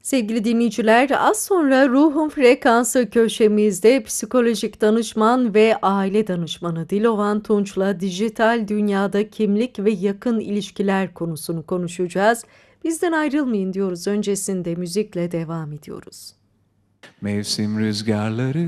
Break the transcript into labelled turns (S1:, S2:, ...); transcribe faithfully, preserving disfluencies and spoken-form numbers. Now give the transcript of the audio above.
S1: Sevgili dinleyiciler, az sonra Ruhun Frekansı köşemizde psikolojik danışman ve aile danışmanı Dilovan Tunç'la dijital dünyada kimlik ve yakın ilişkiler konusunu konuşacağız. Bizden ayrılmayın diyoruz. Öncesinde müzikle devam ediyoruz.
S2: Mevsim rüzgarları